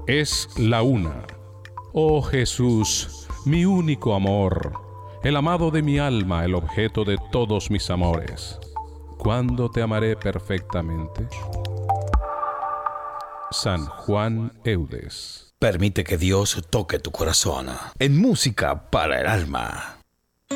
Es la una. Oh Jesús, mi único amor, el amado de mi alma, el objeto de todos mis amores. ¿Cuándo te amaré perfectamente? San Juan Eudes. Permite que Dios toque tu corazón en música para el alma.